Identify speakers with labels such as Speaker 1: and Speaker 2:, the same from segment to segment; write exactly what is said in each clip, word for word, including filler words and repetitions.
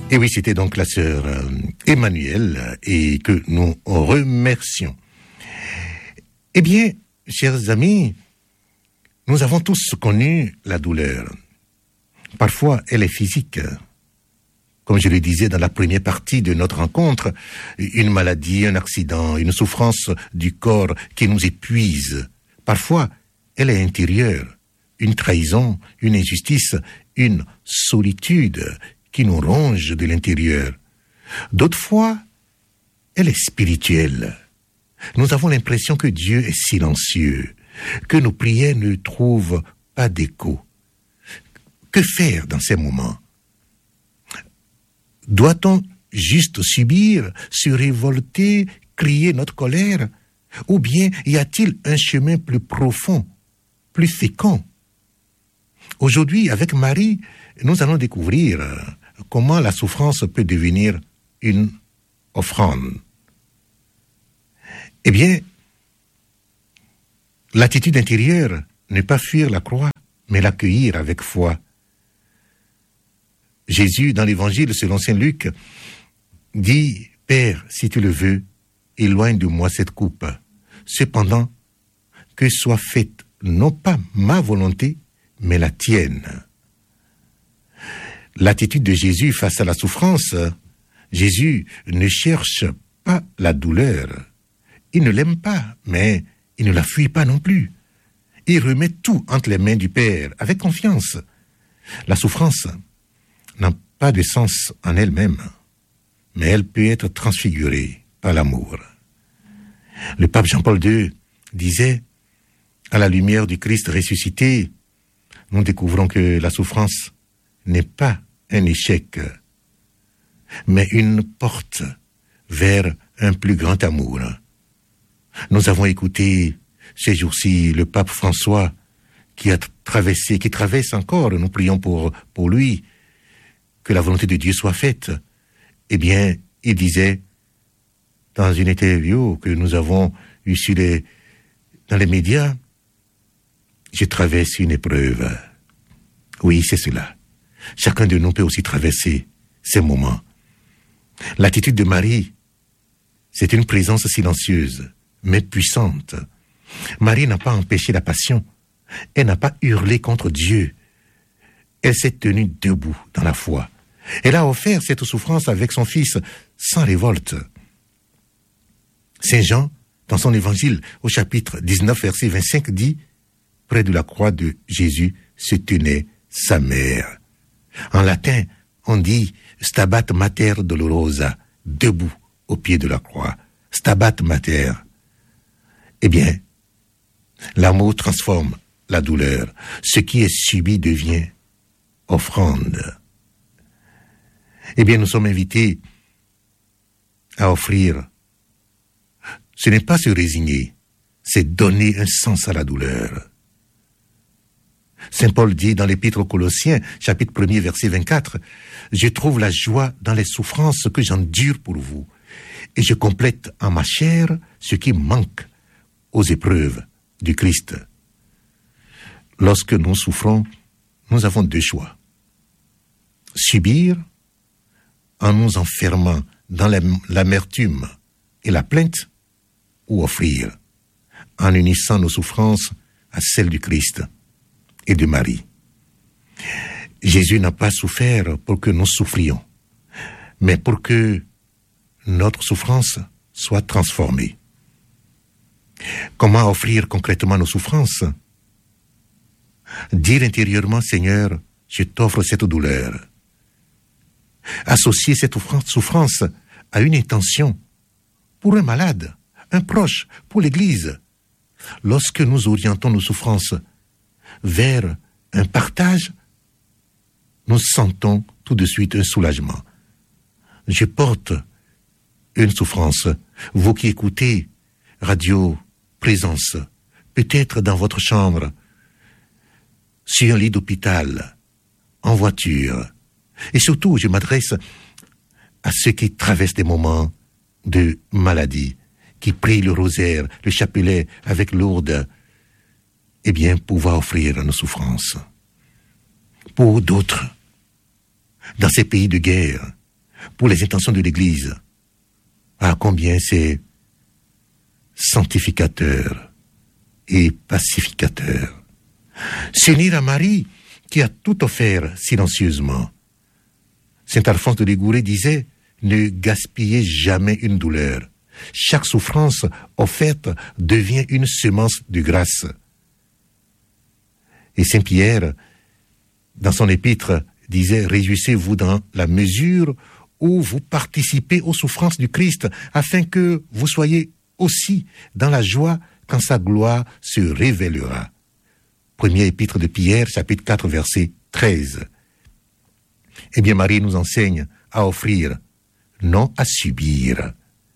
Speaker 1: Et oui, c'était donc la sœur euh, Emmanuelle et que nous remercions. Eh bien, chers amis, nous avons tous connu la douleur. Parfois, elle est physique. Comme je le disais dans la première partie de notre rencontre, une maladie, un accident, une souffrance du corps qui nous épuise. Parfois, elle est intérieure. Une trahison, une injustice, une solitude qui nous ronge de l'intérieur. D'autres fois, elle est spirituelle. Nous avons l'impression que Dieu est silencieux, que nos prières ne trouvent pas d'écho. Que faire dans ces moments? Doit-on juste subir, se révolter, crier notre colère? Ou bien y a-t-il un chemin plus profond, plus fécond? Aujourd'hui, avec Marie, nous allons découvrir comment la souffrance peut devenir une offrande. Eh bien, l'attitude intérieure n'est pas fuir la croix, mais l'accueillir avec foi. Jésus, dans l'Évangile selon saint Luc, dit « Père, si tu le veux, éloigne de moi cette coupe. Cependant, que soit faite non pas ma volonté, mais la tienne. » L'attitude de Jésus face à la souffrance, Jésus ne cherche pas la douleur. Il ne l'aime pas, mais il ne la fuit pas non plus. Il remet tout entre les mains du Père, avec confiance. La souffrance n'a pas de sens en elle-même, mais elle peut être transfigurée par l'amour. Le pape Jean-Paul deux disait, à la lumière du Christ ressuscité, nous découvrons que la souffrance n'est pas un échec, mais une porte vers un plus grand amour. Nous avons écouté ces jours-ci le pape François qui a traversé, qui traverse encore, nous prions pour, pour lui, que la volonté de Dieu soit faite. Eh bien, il disait, dans une interview que nous avons eue sur les, dans les médias, je traverse une épreuve. Oui, c'est cela. Chacun de nous peut aussi traverser ces moments. L'attitude de Marie, c'est une présence silencieuse, mais puissante. Marie n'a pas empêché la passion. Elle n'a pas hurlé contre Dieu. Elle s'est tenue debout dans la foi. Elle a offert cette souffrance avec son Fils sans révolte. Saint Jean, dans son évangile, au chapitre dix-neuf, verset vingt-cinq, dit « Près de la croix de Jésus se tenait sa mère. » En latin, on dit « Stabat mater dolorosa », debout au pied de la croix. « Stabat mater ». Eh bien, l'amour transforme la douleur. Ce qui est subi devient offrande. Eh bien, nous sommes invités à offrir. Ce n'est pas se résigner, c'est donner un sens à la douleur. Saint Paul dit dans l'Épître aux Colossiens, chapitre premier, verset vingt-quatre, « Je trouve la joie dans les souffrances que j'endure pour vous, et je complète en ma chair ce qui manque aux épreuves du Christ. » Lorsque nous souffrons, nous avons deux choix. Subir en nous enfermant dans l'amertume et la plainte, ou offrir en unissant nos souffrances à celles du Christ et de Marie. Jésus n'a pas souffert pour que nous souffrions, mais pour que notre souffrance soit transformée. Comment offrir concrètement nos souffrances? Dire intérieurement, Seigneur, je t'offre cette douleur. Associer cette souffrance à une intention pour un malade, un proche, pour l'Église. Lorsque nous orientons nos souffrances vers un partage, nous sentons tout de suite un soulagement. Je porte une souffrance. Vous qui écoutez Radio Présence, peut-être dans votre chambre, sur un lit d'hôpital, en voiture. Et surtout, je m'adresse à ceux qui traversent des moments de maladie, qui prient le rosaire, le chapelet avec lourde, eh bien, pouvoir offrir nos souffrances. Pour d'autres, dans ces pays de guerre, pour les intentions de l'Église. Ah, combien c'est sanctificateur et pacificateur. S'unir à Marie, qui a tout offert silencieusement. Saint Alphonse de Liguori disait, ne gaspillez jamais une douleur. Chaque souffrance offerte devient une semence de grâce. Et Saint Pierre, dans son épître, disait, réjouissez-vous dans la mesure où vous participez aux souffrances du Christ, afin que vous soyez aussi dans la joie quand sa gloire se révélera. Premier épître de Pierre, chapitre quatre, verset treize. Eh bien, Marie nous enseigne à offrir, non à subir.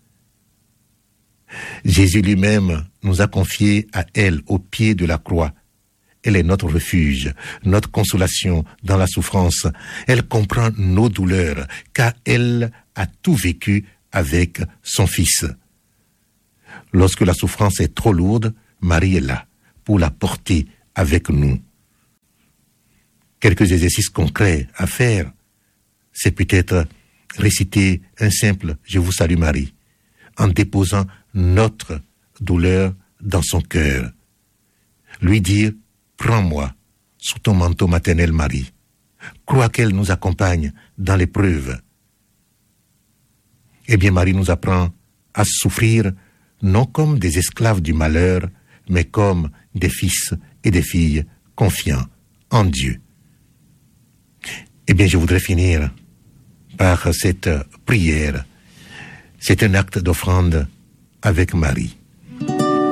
Speaker 1: Jésus lui-même nous a confié à elle au pied de la croix. Elle est notre refuge, notre consolation dans la souffrance. Elle comprend nos douleurs, car elle a tout vécu avec son Fils. Lorsque la souffrance est trop lourde, Marie est là pour la porter avec nous. Quelques exercices concrets à faire, c'est peut-être réciter un simple « Je vous salue Marie » en déposant notre douleur dans son cœur. Lui dire « Prends-moi sous ton manteau maternel Marie ». Crois qu'elle nous accompagne dans l'épreuve. Eh bien, Marie nous apprend à souffrir non comme des esclaves du malheur, mais comme des fils et des filles confiants en Dieu. Eh bien, je voudrais finir par cette prière. C'est un acte d'offrande avec Marie.